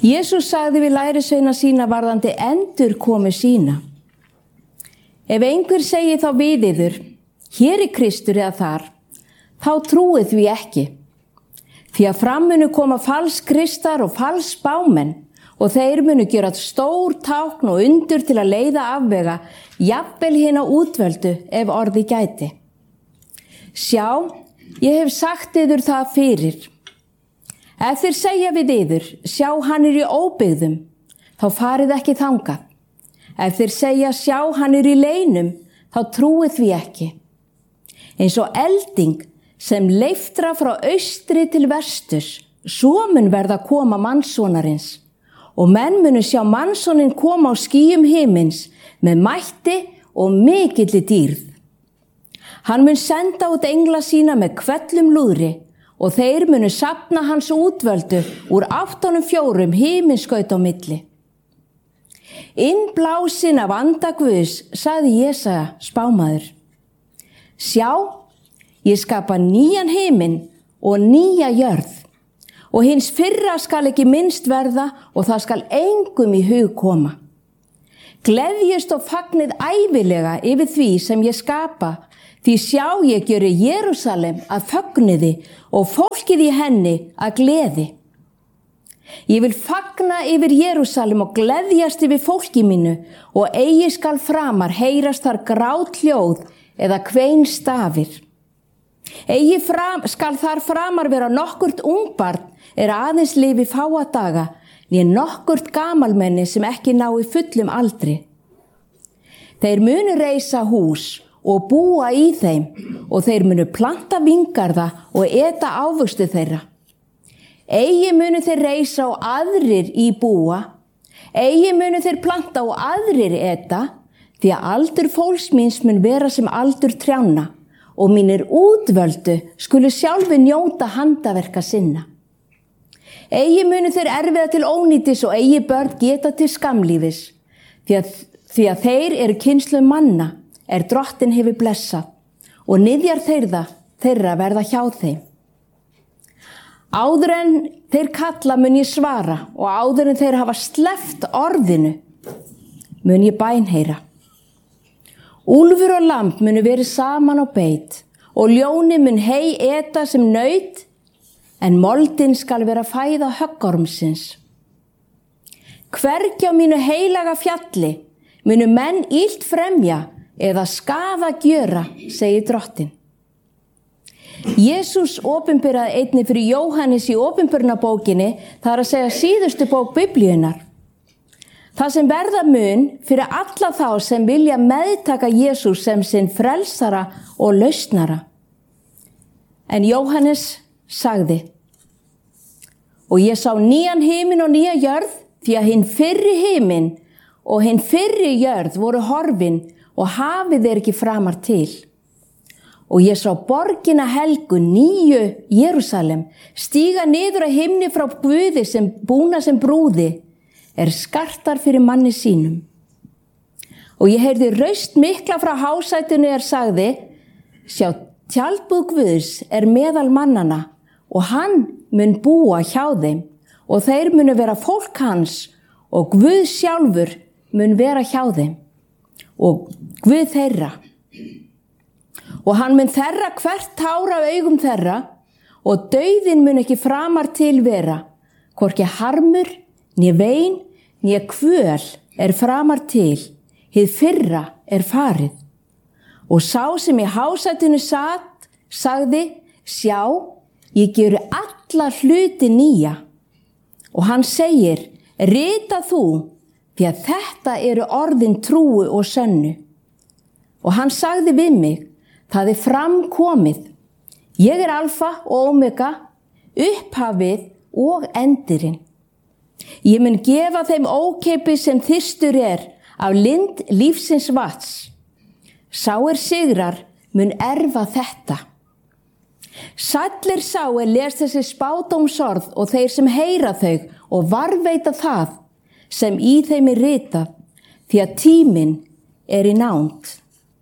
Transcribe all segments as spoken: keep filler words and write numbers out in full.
Jesús sagði við lærisveina sína varðandi endurkomu sína. Ef einhver segir þá við yður, hér er Kristur eða þar, þá trúið því ekki. Því að fram munu koma falskristar og falsspámenn og þeir munu gera stór tákn og undur til að leiða afvega, jafnvel hina útvöldu ef orði gæti. Sjá, ég hef sagt yður það fyrir. Ef þeir segja við yður, sjá hann er í óbyggðum, þá farið ekki þangað. Ef þeir segja, sjá hann er í leinum, þá trúið því ekki. Eins og elding sem leiftra frá austri til vesturs, svo mun verða koma mannssonarins. Og menn munu sjá mannssonin koma á skýjum himins með mætti og mikilli dýrð. Hann mun senda út engla sína með hvellum lúðri og þeir munu safna hans útvöldu úr áttunum fjórum himinskaut á milli. Innblásin af anda Guðs, sagði Jesaja spámaður. Sjá, ég skapa nýjan himin og nýja jörð og hins fyrra skal ekki minnst verða og það skal engum í hug koma. Gleðjist og fagnið ævilega yfir því sem ég skapa, því sjá ég gjöri Jerúsalem að fögnuði og fólkið í henni að gleði. Ég vil fagna yfir Jerúsalem og gleðjast yfir fólki mínu og eigi skal framar heyrast þar grát hljóð eða kvein stafir. Eigi fram, skal þar framar vera nokkurt ungbarn er aðeins lifi fáa daga, né nokkurt gamalmenni sem ekki ná í fullum aldri. Þeir munu reisa hús og búa í þeim og þeir munu planta vingarða og eta ávöxtu þeirra. Eigi munu þeir reisa og aðrir í búa, eigi munu þeir planta og aðrir eta, því að aldur fólks míns mun vera sem aldur trjánna og mínir útvöldu skulu sjálfi njóta handaverka sinna. Eigi munu þeir erfiða til ónýtis og eigi börn geta til skamlífis, því að, því að þeir eru kynslum manna, er drottin hefur blessað og niðjar þeirra, þeirra verða hjá þeim. Áður en þeir kalla mun ég svara og áður en þeir hafa sleppt orðinu mun ég bænheyra. Úlfur og lamb munu verið saman á beit og ljóni mun hei eta sem naut en moldin skal vera fæða höggormsins. Hvergi á mínu heilaga fjalli munu menn illt fremja eða skaða gjöra, segir drottin. Jesús opinberaði einnig fyrir Jóhannes í opinberunarbókinni, það er að segja síðustu bók Biblíunnar. Það sem verða mun fyrir alla þá sem vilja meðtaka Jesús sem sinn frelsara og lausnara. En Jóhannes sagði, og ég sá nýjan himin og nýja jörð, því að hinn fyrri himin og hinn fyrri jörð voru horfin og hafið er ekki framar til. Og ég sá borgina helgu nýju Jerúsalem stíga niður að himni frá Guði sem búna sem brúði er skartar fyrir manni sínum. Og ég heyrði raust mikla frá hásætinu er sagði, sjá tjaldbúð Guðs er meðal mannana og hann mun búa hjá þeim og þeir munu vera fólk hans og Guð sjálfur mun vera hjá þeim og Guð þeirra. Og hann mun þerra hvert tár af augum þeirra og dauðinn mun ekki framar til vera, hvorki harmur, né vein, né kvöl er framar til, hið fyrra er farið. Og sá sem í hásætinu satt, sagði, sjá, ég geri alla hluti nýja. Og hann segir, rita þú, því að þetta eru orðin trúu og sönnu. Og hann sagði við mig, það er framkomið. Ég er alfa og omega, upphafið og endirinn. Ég mun gefa þeim ókeypis sem þyrstur er af lind lífsins vats. Sá er sigrar mun erfa þetta. Sæll er sá er les þessi spádómsorð og þeir sem heyra þau og varðveita það sem í þeim er ritað, því að tíminn er í nánd.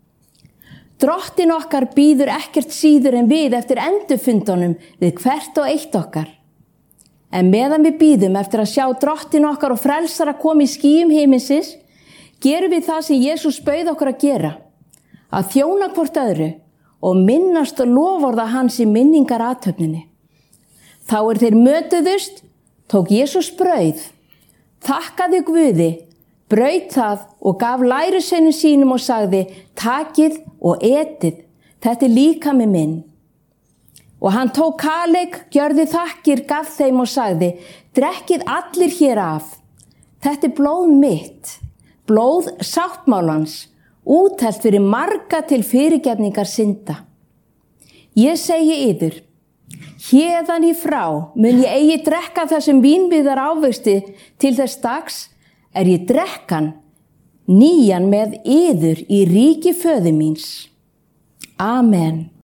Drottin okkar býður ekkert síður en við eftir endurfundunum við hvert og eitt okkar. En meðan við bíðum eftir að sjá drottin okkar og frelsara koma í skýjum himinsins, gerum við það sem Jesús bauð okkur að gera, að þjóna hvort öðru og minnast og loforða hans í minningar athöfninni. Þá er þeir mötuðust, tók Jesús brauð, þakkaði Guði, braut það og gaf lærisveinum sínum og sagði, takið og etið, þetta er líkami minn. Og hann tók kaleik, gjörði þakkir, gaf þeim og sagði, drekkið allir hér af, þetta er blóð mitt, blóð sáttmálans, útelt fyrir marga til fyrirgefningar synda. Ég segi yður, héðan í frá mun ég eigi drekka þessum vínviðar ávexti til þess dags er ég drekkan nýjan með yður í ríki föður míns. Amen.